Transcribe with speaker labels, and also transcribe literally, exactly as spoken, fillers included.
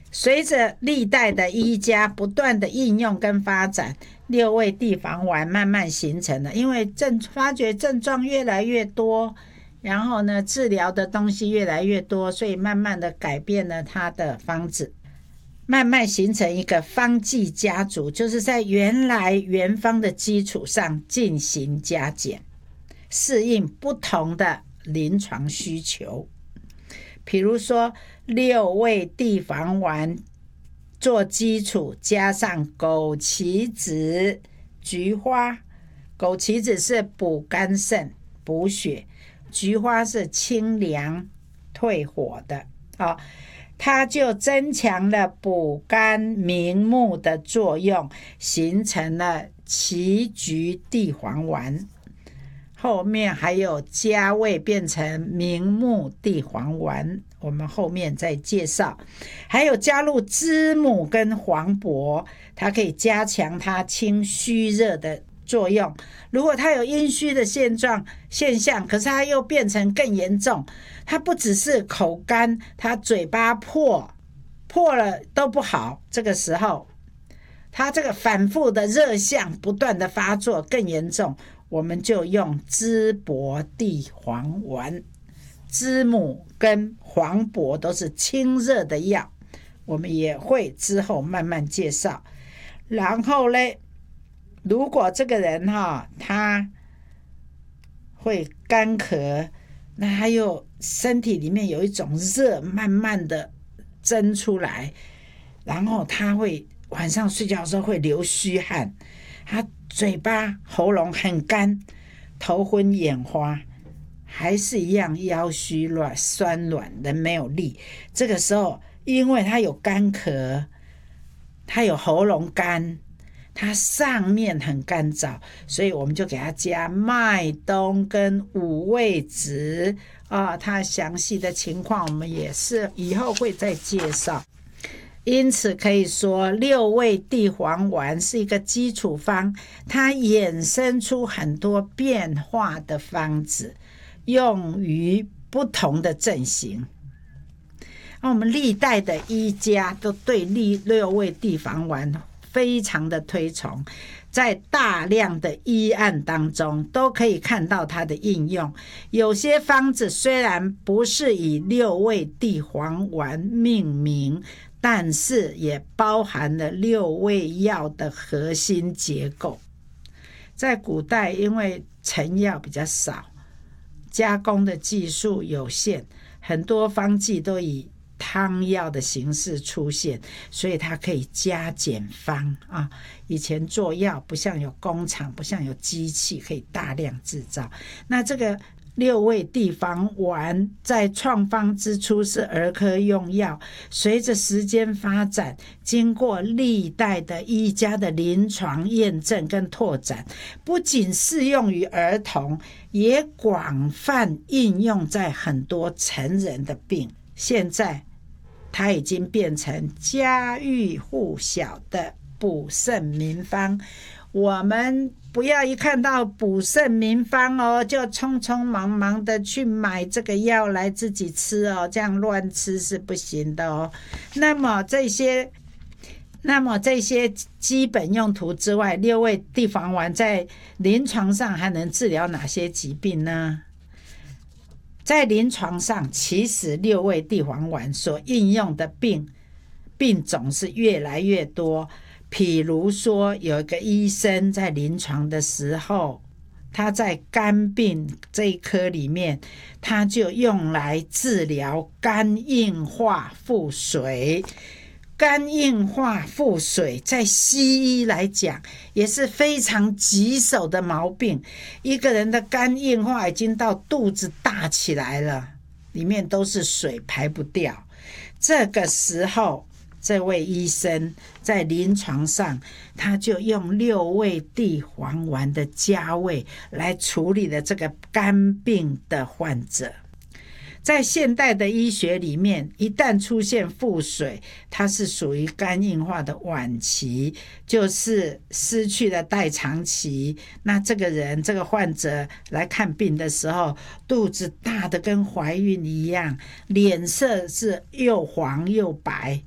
Speaker 1: 随着历代的医家不断的应用跟发展，六味地黄丸慢慢形成了。因为症发觉症状越来越多，然后呢治疗的东西越来越多，所以慢慢的改变了它的方子，慢慢形成一个方剂家族，就是在原来原方的基础上进行加减，适应不同的临床需求。比如说六味地黄丸做基础，加上枸杞子、菊花。枸杞子是补肝肾补血，菊花是清凉退火的、哦、它就增强了补肝明目的作用，形成了杞菊地黄丸。后面还有加味变成明目地黄丸，我们后面再介绍。还有加入知母跟黄柏，它可以加强它清虚热的作用。如果它有阴虚的现状现象，可是它又变成更严重，它不只是口干，它嘴巴破破了都不好，这个时候它这个反复的热象不断的发作更严重，我们就用知柏地黄丸。知母跟黄柏都是清热的药，我们也会之后慢慢介绍。然后呢，如果这个人哈，他会干咳，那他又身体里面有一种热慢慢的蒸出来，然后他会晚上睡觉的时候会流虚汗，他嘴巴喉咙很干，头昏眼花，还是一样腰虚软酸软人没有力。这个时候因为他有干咳，他有喉咙干，它上面很干燥，所以我们就给他加麦冬跟五味子啊，它详细的情况我们也是以后会再介绍。因此可以说六味地黄丸是一个基础方，它衍生出很多变化的方子，用于不同的症型。我们历代的医家都对六味地黄丸非常的推崇，在大量的医案当中都可以看到它的应用。有些方子虽然不是以六味地黄丸命名，但是也包含了六味药的核心结构。在古代因为成药比较少，加工的技术有限，很多方剂都以汤药的形式出现，所以它可以加减方啊。以前做药不像有工厂，不像有机器可以大量制造。那这个六味地黄丸在创方之初是儿科用药，随着时间发展，经过历代的医家的临床验证跟拓展，不仅适用于儿童，也广泛应用在很多成人的病。现在它已经变成家喻户晓的补肾名方。我们不要一看到补肾名方哦，就匆匆忙忙的去买这个药来自己吃哦，这样乱吃是不行的哦。那么这些那么这些基本用途之外，六味地黄丸在临床上还能治疗哪些疾病呢？在临床上，其实六味地黄丸所应用的病病种是越来越多。譬如说，有一个医生在临床的时候，他在肝病这一科里面，他就用来治疗肝硬化腹水。肝硬化腹水在西医来讲也是非常棘手的毛病。一个人的肝硬化已经到肚子大起来了，里面都是水排不掉，这个时候这位医生在临床上他就用六味地黄丸的加味来处理了这个肝病的患者。在现代的医学里面，一旦出现腹水，它是属于肝硬化的晚期，就是失去了代偿期。那这个人这个患者来看病的时候，肚子大的跟怀孕一样，脸色是又黄又白，